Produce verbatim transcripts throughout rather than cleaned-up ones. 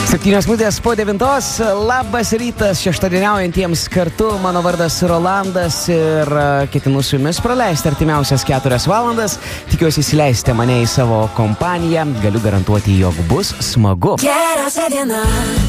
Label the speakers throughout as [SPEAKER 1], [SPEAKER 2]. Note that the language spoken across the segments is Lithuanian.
[SPEAKER 1] Septynios minutės po devintos. Labas rytas šeštadieniaujantiems kartu. Mano vardas Rolandas ir ketinu su jumis praleisti artimiausias keturias valandas. Tikiuosi įsileisite mane į savo kompaniją. Galiu garantuoti, jog bus smagu.
[SPEAKER 2] Geriausia diena.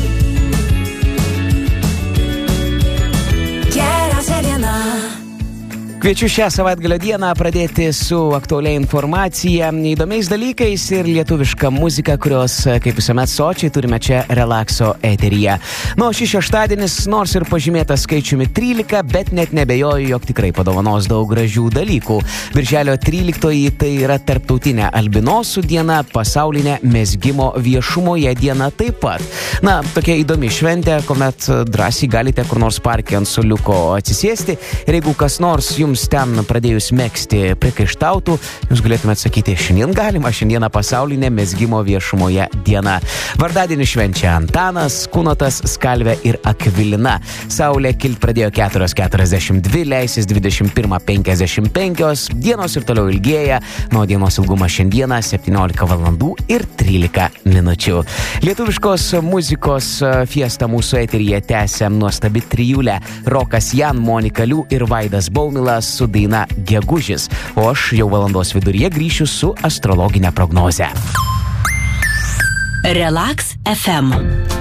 [SPEAKER 2] Geriausia diena.
[SPEAKER 1] Kviečiu šią savaitgalio dieną pradėti su aktualia informacija, įdomiais dalykais ir lietuviška muzika, kurios, kaip visuomet, sočiai turime čia Relakso eteryje. Nu, šis šeštadienis, nors ir pažymėtas skaičiumi trylika, bet net nebejoju, jog tikrai padovanos daug gražių dalykų. Birželio tryliktoji tai yra tarptautinė albinosų diena, pasaulinė mezgimo viešumoje diena taip pat. Na, tokia įdomi šventė, kuomet drąsiai galite kur nors parke ant suoliuko atsisėsti ir jeigu kas nors jums Jums ten pradėjus megzti priekaištautų, jūs galėtumėte sakyti, šiandien galima, šiandieną pasaulinė mezgimo viešumoje diena. Vardadienį švenčia Antanas, Kunotas, Skalvė ir Akvilina. Saulė kilt pradėjo keturios keturiasdešimt dvi, leisis dvidešimt pirmą penkiasdešimt penkios, dienos ir toliau ilgėja, nuo dienos ilgumas šiandieną septyniolika valandų ir trylika minučių. Lietuviškos muzikos fiesta mūsų eteryje tęsia nuostabi trijulė Rokas Jan, Monika Liu ir Vaidas Baumilas su daina Gegužis, o aš jau valandos viduryje grįšiu su astrologinė prognoze.
[SPEAKER 2] Relax F M.